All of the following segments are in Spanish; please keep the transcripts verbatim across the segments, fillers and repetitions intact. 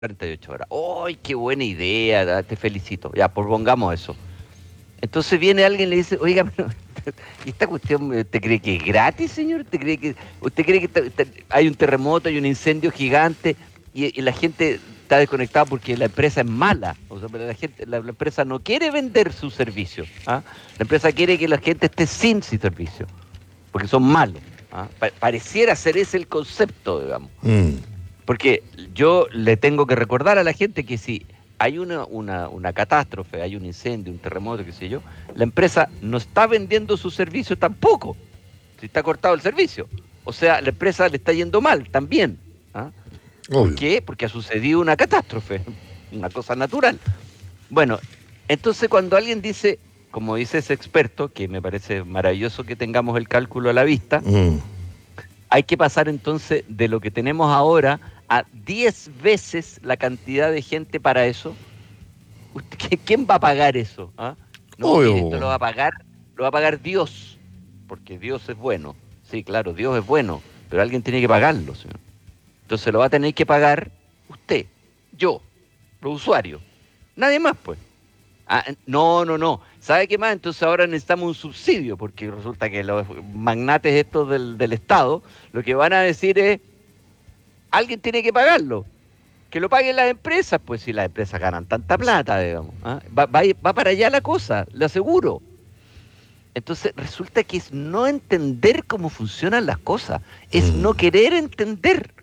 cuarenta y ocho horas. ¡Ay, qué buena idea! da, Te felicito. Ya, pues pongamos eso. Entonces viene alguien y le dice, oiga, pero ¿y esta cuestión eh, te cree que es gratis, señor? ¿Te cree que, ¿Usted cree que ta- ta- hay un terremoto, hay un incendio gigante y, y la gente está desconectada porque la empresa es mala? O sea, pero la gente, la, la empresa no quiere vender su servicio. ¿Ah? La empresa quiere que la gente esté sin su servicio, porque son malos. ¿Ah? Pa- pareciera ser ese el concepto, digamos. Mm. Porque yo le tengo que recordar a la gente que si hay una, una, una catástrofe, hay un incendio, un terremoto, qué sé yo, la empresa no está vendiendo su servicio tampoco, si está cortado el servicio. O sea, la empresa le está yendo mal también. ¿Ah? ¿Por Obvio. qué? Porque ha sucedido una catástrofe, una cosa natural. Bueno, entonces cuando alguien dice, como dice ese experto, que me parece maravilloso que tengamos el cálculo a la vista, Mm. hay que pasar entonces de lo que tenemos ahora a diez veces la cantidad de gente para eso. ¿Usted- qué- ¿Quién va a pagar eso? ¿Ah? No, mire, esto lo Obvio. va a pagar, lo va a pagar Dios, porque Dios es bueno. Sí, claro, Dios es bueno, pero alguien tiene que pagarlo, señor. Entonces lo va a tener que pagar usted, yo, los usuarios. Nadie más, pues. Ah, no, no, no. ¿Sabe qué más? Entonces ahora necesitamos un subsidio, porque resulta que los magnates estos del, del Estado lo que van a decir es, alguien tiene que pagarlo. Que lo paguen las empresas, pues si las empresas ganan tanta plata, digamos. ¿Ah? Va, va, va para allá la cosa, lo aseguro. Entonces resulta que es no entender cómo funcionan las cosas, es no Mm. querer entender.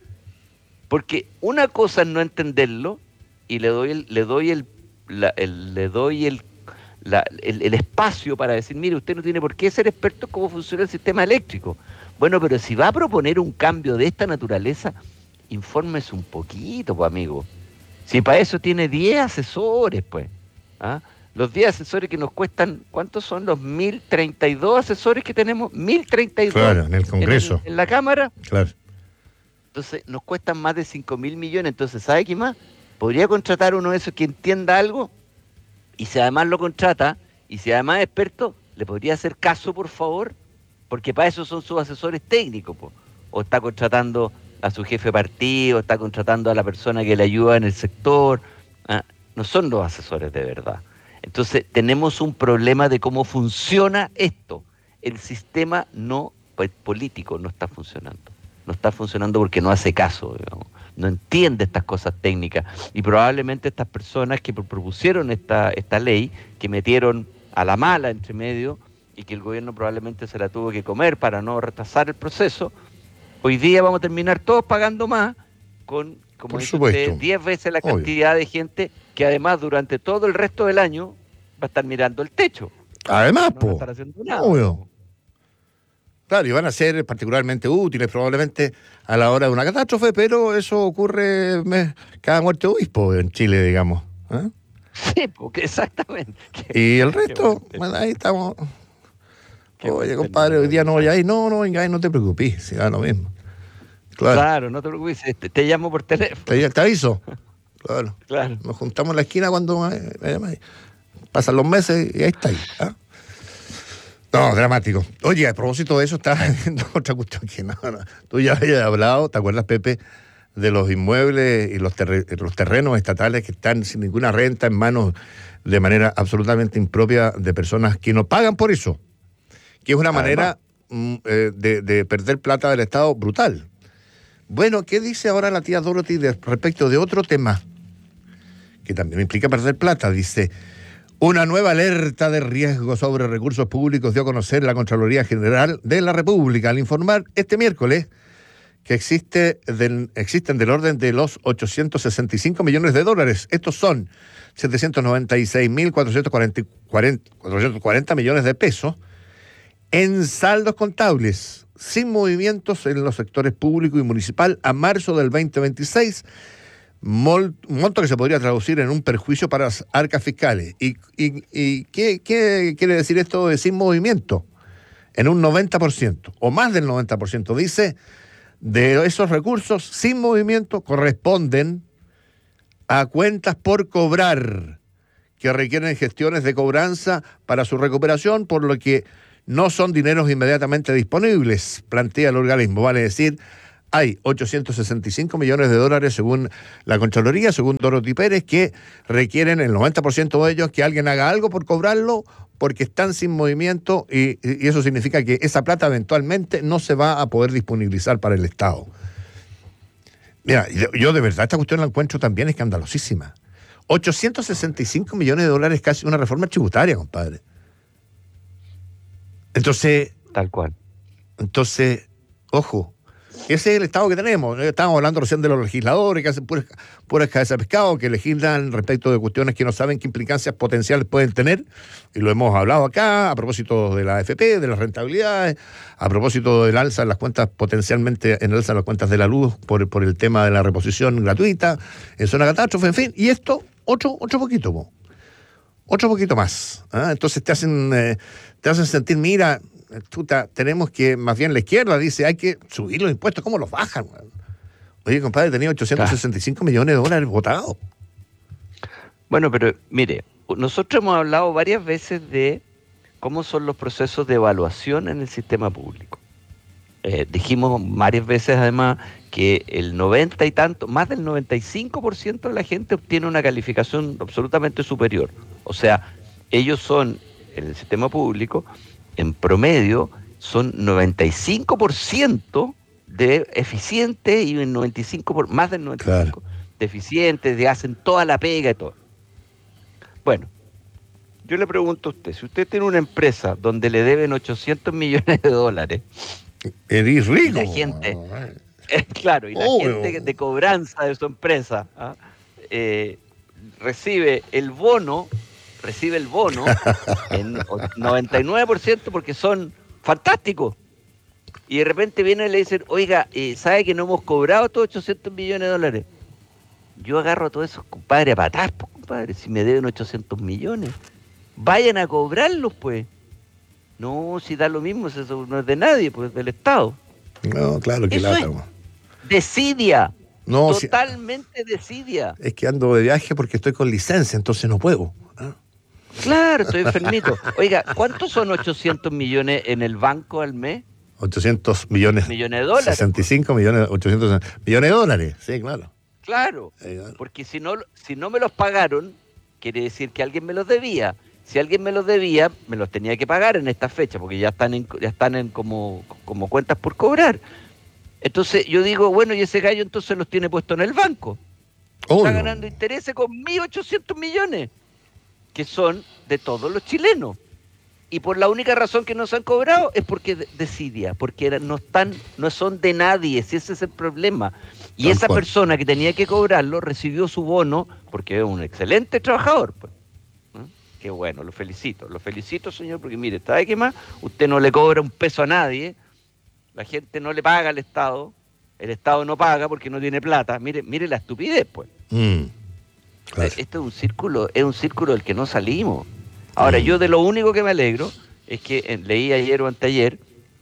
Porque una cosa es no entenderlo y le doy el, le doy el, la- el- le doy el, la- el, el espacio para decir, mire, usted no tiene por qué ser experto en cómo funciona el sistema eléctrico. Bueno, pero si va a proponer un cambio de esta naturaleza, infórmese un poquito, pues, amigo. Si para eso tiene diez asesores, pues. ¿Ah? Los diez asesores que nos cuestan, ¿cuántos son los mil treinta y dos asesores que tenemos? Mil treinta y dos Claro, en el en, el, Congreso. en la Cámara. Claro. Entonces nos cuestan más de cinco mil millones. Entonces, ¿sabe qué más? Podría contratar uno de esos que entienda algo y si además lo contrata y si además es experto, le podría hacer caso, por favor, porque para eso son sus asesores técnicos, po. O está contratando a su jefe de partido, está contratando a la persona que le ayuda en el sector. ¿Ah? No son los asesores de verdad. Entonces, tenemos un problema de cómo funciona esto. El sistema no pues, político no está funcionando. No está funcionando porque no hace caso, digamos. No entiende estas cosas técnicas. Y probablemente estas personas que propusieron esta, esta ley, que metieron a la mala entre medio y que el gobierno probablemente se la tuvo que comer para no retrasar el proceso, hoy día vamos a terminar todos pagando más con, como Por dice usted, supuesto. diez veces la Obvio. cantidad de gente que además durante todo el resto del año va a estar mirando el techo. Además, No va a po. estar haciendo nada, Obvio. digamos. Claro, y van a ser particularmente útiles probablemente a la hora de una catástrofe, pero eso ocurre mes- cada muerte de obispo en Chile, digamos. ¿Eh? Sí, porque exactamente. Qué, Y el qué buen resto, bueno, término. ahí estamos. Qué buen Oye, término, compadre, hoy don día no voy Luis. a ir. No, no venga, no te preocupes, si da lo mismo. Claro. Claro, no te preocupes, te, te llamo por teléfono. ¿Te, te aviso? Claro. Claro. Nos juntamos en la esquina cuando me, me llamáis. Pasan los meses y ahí está ahí. ¿Ah? No, dramático. Oye, a propósito de eso, estaba viendo otra cuestión que no, no. Tú ya habías hablado, ¿te acuerdas, Pepe? De los inmuebles y los, terre- los terrenos estatales que están sin ninguna renta en manos de manera absolutamente impropia de personas que no pagan por eso, que es una Además, manera mm, eh, de, de perder plata del Estado brutal. Bueno, ¿qué dice ahora la tía Dorothy de- respecto de otro tema que también implica perder plata? Dice, una nueva alerta de riesgo sobre recursos públicos dio a conocer la Contraloría General de la República al informar este miércoles que existe del, existen del orden de los ochocientos sesenta y cinco millones de dólares. Estos son setecientos noventa y seis mil cuatrocientos cuarenta millones de pesos en saldos contables, sin movimientos en los sectores público y municipal a marzo del veinte veintiséis, mol, monto que se podría traducir en un perjuicio para las arcas fiscales. ¿Y, y, y qué, qué quiere decir esto de sin movimiento? En un noventa por ciento, o más del noventa por ciento, dice, de esos recursos sin movimiento corresponden a cuentas por cobrar, que requieren gestiones de cobranza para su recuperación, por lo que no son dineros inmediatamente disponibles, plantea el organismo, vale decir, hay ochocientos sesenta y cinco millones de dólares según la Contraloría, según Dorothy Pérez, que requieren el noventa por ciento de ellos que alguien haga algo por cobrarlo porque están sin movimiento y, y eso significa que esa plata eventualmente no se va a poder disponibilizar para el Estado. Mira, yo de verdad esta cuestión la encuentro también escandalosísima. ochocientos sesenta y cinco millones de dólares, casi una reforma tributaria, compadre. Entonces... Tal cual. Entonces, ojo, ese es el Estado que tenemos. Estábamos hablando recién de los legisladores que hacen puras, puras cabezas de pescado, que legislan respecto de cuestiones que no saben qué implicancias potenciales pueden tener, y lo hemos hablado acá, a propósito de la A F P, de las rentabilidades, a propósito del alza en las cuentas, potencialmente en el alza en las cuentas de la luz, por, por el tema de la reposición gratuita, es una catástrofe, en fin, y esto, otro, otro poquito, po. otro poquito más. ¿eh? Entonces te hacen, eh, te hacen sentir, mira, Tuta, tenemos que, más bien la izquierda dice, hay que subir los impuestos, ¿cómo los bajan? Oye, compadre, tenía ochocientos sesenta y cinco millones de dólares votados. Bueno, pero mire, nosotros hemos hablado varias veces de cómo son los procesos de evaluación en el sistema público. Eh, dijimos varias veces además que el noventa y tanto, más del noventa y cinco por ciento de la gente obtiene una calificación absolutamente superior. O sea, ellos son, en el sistema público, en promedio, son noventa y cinco por ciento de eficientes y el noventa y cinco por ciento, más del noventa y cinco por ciento claro. de eficientes, de hacen toda la pega y todo. Bueno, yo le pregunto a usted, si usted tiene una empresa donde le deben ochocientos millones de dólares, eres rico. Y la gente, eh, claro, y la oh, gente de cobranza de su empresa ¿ah? eh, recibe el bono, recibe el bono en noventa y nueve por ciento porque son fantásticos. Y de repente vienen y le dicen, oiga, eh, ¿sabe que no hemos cobrado todos ochocientos millones de dólares? Yo agarro a todos esos compadres a patar, pues, compadre, si me deben ochocientos millones. Vayan a cobrarlos, pues. No, si da lo mismo, eso no es de nadie, pues es del Estado. No, claro que eso lata. Es desidia. No, totalmente si... desidia. Es que ando de viaje porque estoy con licencia, entonces no puedo. ¿Ah? Claro, estoy enfermito. Oiga, ¿cuántos son ochocientos millones en el banco al mes? ochocientos millones. Millones de dólares. sesenta y cinco millones, ochocientos millones de dólares, sí, claro. Claro, eh, claro. Porque si no, si no me los pagaron, quiere decir que alguien me los debía. Si alguien me los debía, me los tenía que pagar en esta fecha, porque ya están en, ya están en como, como cuentas por cobrar. Entonces yo digo, bueno, y ese gallo entonces los tiene puesto en el banco. Oh, está ganando no. intereses con mil ochocientos millones, que son de todos los chilenos. Y por la única razón que no se han cobrado es porque desidia, porque no están, no son de nadie, si ese es el problema. Y Tal esa cual. persona que tenía que cobrarlo recibió su bono porque es un excelente trabajador. Pues. ¿Eh? Qué bueno, lo felicito, lo felicito, señor, porque mire, ¿sabe qué más? Usted no le cobra un peso a nadie, la gente no le paga al Estado, el Estado no paga porque no tiene plata. Mire, mire la estupidez, pues. Mm, claro. Esto es un círculo, es un círculo del que no salimos. Ahora, yo de lo único que me alegro es que eh, leí ayer o anteayer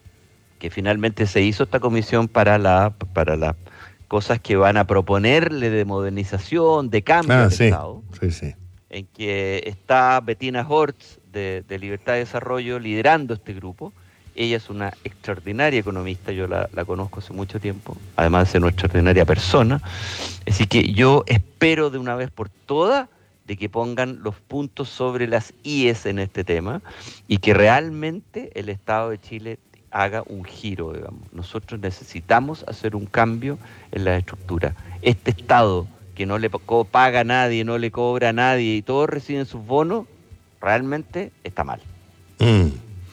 que finalmente se hizo esta comisión para la para las cosas que van a proponerle de modernización, de cambio ah, al sí, Estado, sí, sí. en que está Bettina Hortz de, de Libertad de Desarrollo liderando este grupo. Ella es una extraordinaria economista, yo la, la conozco hace mucho tiempo, además de ser una extraordinaria persona. Así que yo espero de una vez por todas de que pongan los puntos sobre las íes en este tema y que realmente el Estado de Chile haga un giro, digamos. Nosotros necesitamos hacer un cambio en la estructura. Este Estado que no le paga a nadie, no le cobra a nadie y todos reciben sus bonos, realmente está mal. Mm.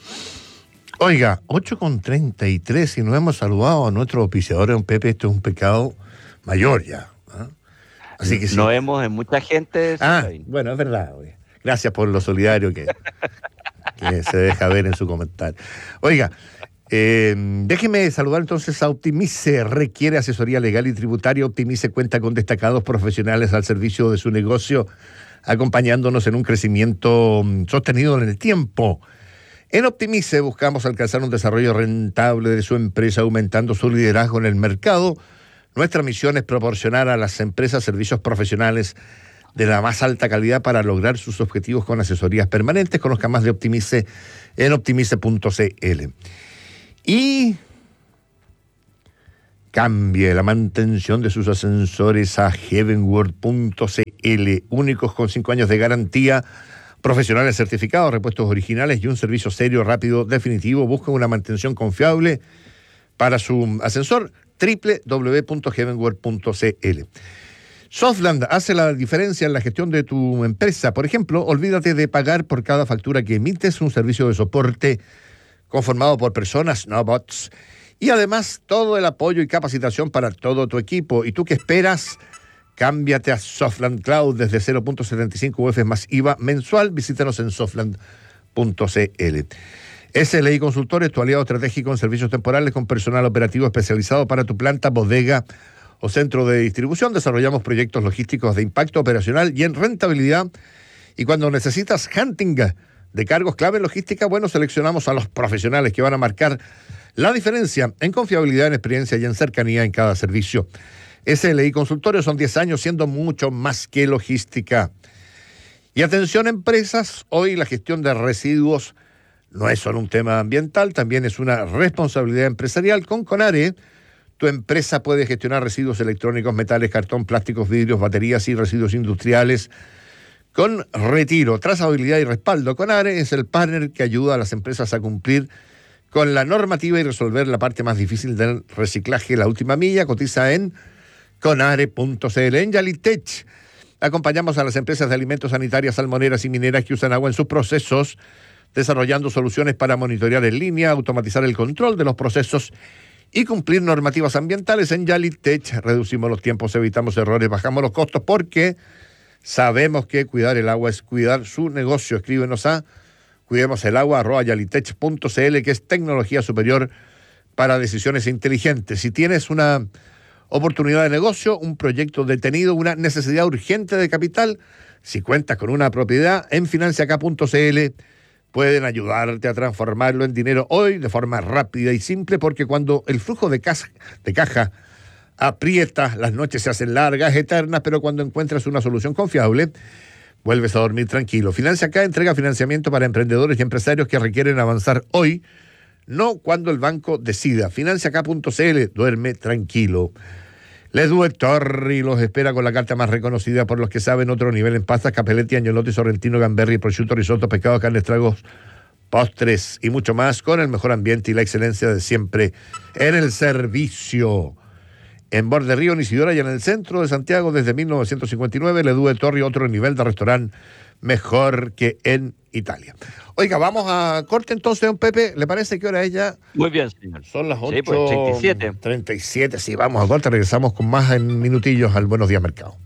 Oiga, ocho con treinta y tres y no hemos saludado a nuestro auspiciador, don Pepe, esto es un pecado mayor ya. ¿eh? Así que sí. No vemos en mucha gente. Ah, bueno, es verdad. Oye. Gracias por lo solidario que, que se deja ver en su comentario. Oiga, eh, déjeme saludar entonces a Optimice. Requiere asesoría legal y tributaria. Optimice cuenta con destacados profesionales al servicio de su negocio, acompañándonos en un crecimiento sostenido en el tiempo. En Optimice buscamos alcanzar un desarrollo rentable de su empresa, aumentando su liderazgo en el mercado. Nuestra misión es proporcionar a las empresas servicios profesionales de la más alta calidad para lograr sus objetivos con asesorías permanentes. Conozca más de Optimice en optimice punto c l. Y Cambie la mantención de sus ascensores a heavenworld punto c l, únicos con cinco años de garantía, profesionales certificados, repuestos originales y un servicio serio, rápido, definitivo. Busca una mantención confiable para su ascensor. doble u doble u doble u punto heavenworld punto c l. Softland hace la diferencia en la gestión de tu empresa. Por ejemplo, olvídate de pagar por cada factura que emites, un servicio de soporte conformado por personas, no bots. Y además, todo el apoyo y capacitación para todo tu equipo. ¿Y tú qué esperas? Cámbiate a Softland Cloud desde cero punto setenta y cinco U F más I V A mensual. Visítanos en softland punto c l. S L I Consultores, tu aliado estratégico en servicios temporales con personal operativo especializado para tu planta, bodega o centro de distribución. Desarrollamos proyectos logísticos de impacto operacional y en rentabilidad. Y cuando necesitas hunting de cargos clave en logística, bueno, seleccionamos a los profesionales que van a marcar la diferencia en confiabilidad, en experiencia y en cercanía en cada servicio. S L I Consultores son diez años siendo mucho más que logística. Y atención empresas, hoy la gestión de residuos no es solo un tema ambiental, también es una responsabilidad empresarial. Con Conare, tu empresa puede gestionar residuos electrónicos, metales, cartón, plásticos, vidrios, baterías y residuos industriales con retiro, trazabilidad y respaldo. Conare es el partner que ayuda a las empresas a cumplir con la normativa y resolver la parte más difícil del reciclaje, la última milla. Cotiza en conare punto c l. En Yalitech acompañamos a las empresas de alimentos sanitarias, salmoneras y mineras que usan agua en sus procesos, desarrollando soluciones para monitorear en línea, automatizar el control de los procesos y cumplir normativas ambientales. En Yalitech reducimos los tiempos, evitamos errores, bajamos los costos, porque sabemos que cuidar el agua es cuidar su negocio. Escríbenos a cuidemos el agua arroba yalitech punto c l, que es tecnología superior para decisiones inteligentes. Si tienes una oportunidad de negocio, un proyecto detenido, una necesidad urgente de capital, si cuentas con una propiedad, en financiacá punto c l pueden ayudarte a transformarlo en dinero hoy de forma rápida y simple, porque cuando el flujo de caja, de caja aprieta, las noches se hacen largas, eternas, pero cuando encuentras una solución confiable, vuelves a dormir tranquilo. Financiacá entrega financiamiento para emprendedores y empresarios que requieren avanzar hoy, no cuando el banco decida. financiacá punto c l, duerme tranquilo. Ledue Torri los espera con la carta más reconocida por los que saben, otro nivel en pastas, capelletti, agnolotti, sorrentino, gamberri, prosciutto, risotto, pescado, carnes, tragos, postres y mucho más, con el mejor ambiente y la excelencia de siempre en el servicio. En Borde Río, en Isidora y en el centro de Santiago desde mil novecientos cincuenta y nueve, Ledue Torri, otro nivel de restaurante mejor que en Italia. Oiga, vamos a corte entonces, don Pepe. ¿Le parece que hora es ya? Muy bien, señor. Son las ocho Sí, pues, treinta y siete. treinta y siete, sí, vamos a corte. Regresamos con más en minutillos al Buenos Días Mercado.